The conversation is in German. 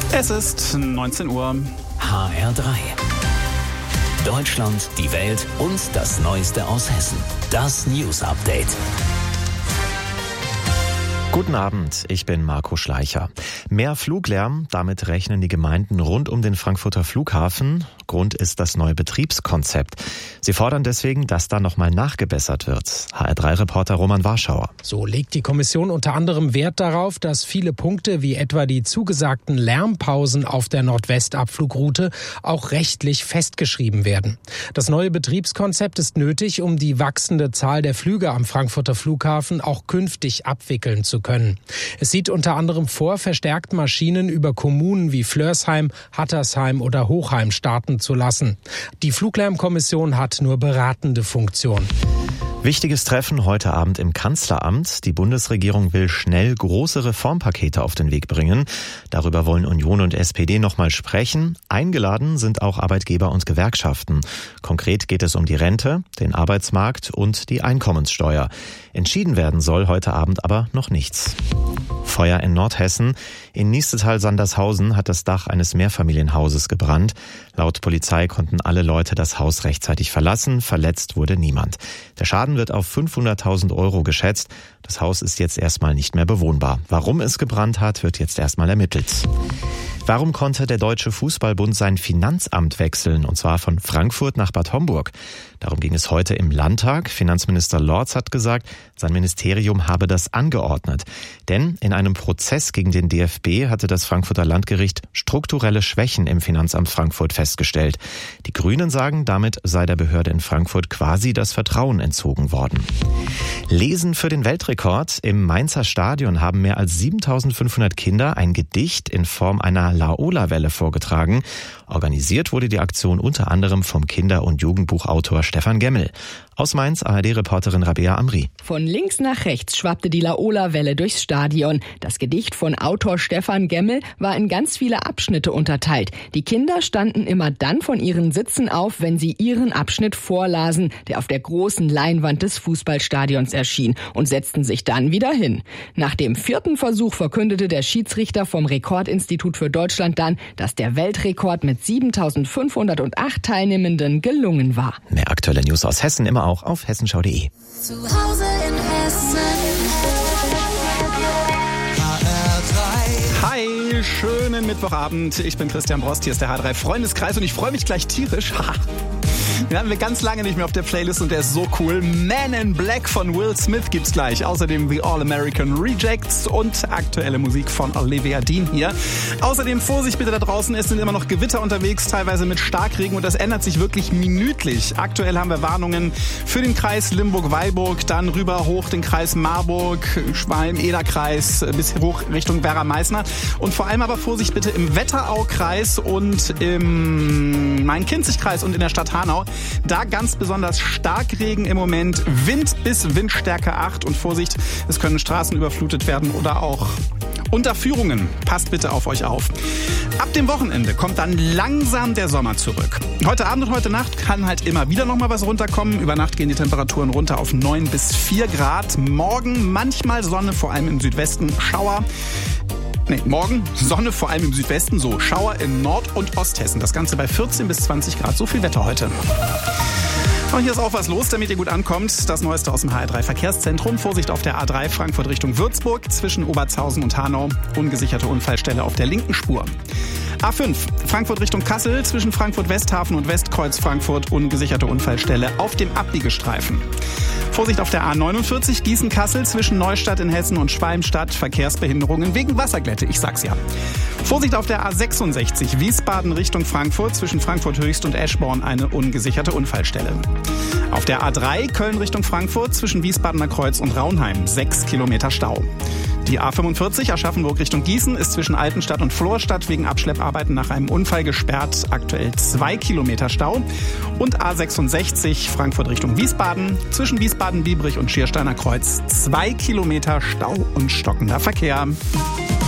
Es ist 19 Uhr. HR3. Deutschland, die Welt und das Neueste aus Hessen. Das News Update. Guten Abend, ich bin Marco Schleicher. Mehr Fluglärm, damit rechnen die Gemeinden rund um den Frankfurter Flughafen. Grund ist das neue Betriebskonzept. Sie fordern deswegen, dass da nochmal nachgebessert wird. HR3-Reporter Roman Warschauer. So legt die Kommission unter anderem Wert darauf, dass viele Punkte wie etwa die zugesagten Lärmpausen auf der Nordwestabflugroute auch rechtlich festgeschrieben werden. Das neue Betriebskonzept ist nötig, um die wachsende Zahl der Flüge am Frankfurter Flughafen auch künftig abwickeln zu können. Es sieht unter anderem vor, verstärkt Maschinen über Kommunen wie Flörsheim, Hattersheim oder Hochheim starten zu lassen. Die Fluglärmkommission hat nur beratende Funktion. Wichtiges Treffen heute Abend im Kanzleramt. Die Bundesregierung will schnell große Reformpakete auf den Weg bringen. Darüber wollen Union und SPD nochmal sprechen. Eingeladen sind auch Arbeitgeber und Gewerkschaften. Konkret geht es um die Rente, den Arbeitsmarkt und die Einkommenssteuer. Entschieden werden soll heute Abend aber noch nichts. Feuer in Nordhessen. In Niestetal-Sandershausen hat das Dach eines Mehrfamilienhauses gebrannt. Laut Polizei konnten alle Leute das Haus rechtzeitig verlassen. Verletzt wurde niemand. Der Schaden wird auf 500.000 € geschätzt. Das Haus ist jetzt erstmal nicht mehr bewohnbar. Warum es gebrannt hat, wird jetzt erstmal ermittelt. Warum konnte der Deutsche Fußballbund sein Finanzamt wechseln, und zwar von Frankfurt nach Bad Homburg? Darum ging es heute im Landtag. Finanzminister Lorz hat gesagt, sein Ministerium habe das angeordnet. Denn in einem Prozess gegen den DFB hatte das Frankfurter Landgericht strukturelle Schwächen im Finanzamt Frankfurt festgestellt. Die Grünen sagen, damit sei der Behörde in Frankfurt quasi das Vertrauen entzogen worden. Lesen für den Weltrekord. Im Mainzer Stadion haben mehr als 7.500 Kinder ein Gedicht in Form einer Laola-Welle vorgetragen. Organisiert wurde die Aktion unter anderem vom Kinder- und Jugendbuchautor Stefan Gemmel. Aus Mainz ARD-Reporterin Rabea Amri. Von links nach rechts schwappte die Laola-Welle durchs Stadion. Das Gedicht von Autor Stefan Gemmel war in ganz viele Abschnitte unterteilt. Die Kinder standen immer dann von ihren Sitzen auf, wenn sie ihren Abschnitt vorlasen, der auf der großen Leinwand des Fußballstadions erschien, und setzten sich dann wieder hin. Nach dem 4. Versuch verkündete der Schiedsrichter vom Rekordinstitut für Deutschland dann, dass der Weltrekord mit 7.508 Teilnehmenden gelungen war. Mehr aktuelle News aus Hessen immer auch auf hessenschau.de. Zu Hause in Hessen. Hi, schönen Mittwochabend. Ich bin Christian Brost, hier ist der H3 Freundeskreis und ich freue mich gleich tierisch. Den hatten wir ganz lange nicht mehr auf der Playlist und der ist so cool. Man in Black von Will Smith gibt's gleich. Außerdem The All-American Rejects und aktuelle Musik von Olivia Dean hier. Außerdem Vorsicht bitte da draußen, es sind immer noch Gewitter unterwegs, teilweise mit Starkregen und das ändert sich wirklich minütlich. Aktuell haben wir Warnungen für den Kreis Limburg-Weilburg, dann rüber hoch den Kreis Marburg, Schwalm-Eder-Kreis bis hoch Richtung Werra-Meißner und vor allem aber Vorsicht bitte im Wetterau-Kreis und im Main-Kinzig-Kreis und in der Stadt Hanau. Da ganz besonders Starkregen im Moment, Wind bis Windstärke 8 und Vorsicht, es können Straßen überflutet werden oder auch Unterführungen. Passt bitte auf euch auf. Ab dem Wochenende kommt dann langsam der Sommer zurück. Heute Abend und heute Nacht kann halt immer wieder noch mal was runterkommen. Über Nacht gehen die Temperaturen runter auf 9 bis 4 Grad. Morgen manchmal Sonne, vor allem im Südwesten, Schauer. Morgen Sonne, vor allem im Südwesten, so Schauer in Nord- und Osthessen. Das Ganze bei 14 bis 20 Grad. So viel Wetter heute. Und hier ist auch was los, damit ihr gut ankommt. Das Neueste aus dem HR3 Verkehrszentrum. Vorsicht auf der A3 Frankfurt Richtung Würzburg zwischen Obertshausen und Hanau. Ungesicherte Unfallstelle auf der linken Spur. A5 Frankfurt Richtung Kassel zwischen Frankfurt-Westhafen und Westkreuz Frankfurt. Ungesicherte Unfallstelle auf dem Abbiegestreifen. Vorsicht auf der A49 Gießen-Kassel zwischen Neustadt in Hessen und Schwalmstadt. Verkehrsbehinderungen wegen Wasserglätte, ich sag's ja. Vorsicht auf der A66 Wiesbaden Richtung Frankfurt zwischen Frankfurt-Höchst und Eschborn eine ungesicherte Unfallstelle. Auf der A3 Köln Richtung Frankfurt zwischen Wiesbadener Kreuz und Raunheim 6 Kilometer Stau. Die A45 Aschaffenburg Richtung Gießen ist zwischen Altenstadt und Florstadt wegen Abschlepparbeiten nach einem Unfall gesperrt. Aktuell 2 Kilometer Stau. Und A66 Frankfurt Richtung Wiesbaden zwischen Wiesbaden-Biebrich und Schiersteiner Kreuz 2 Kilometer Stau und stockender Verkehr.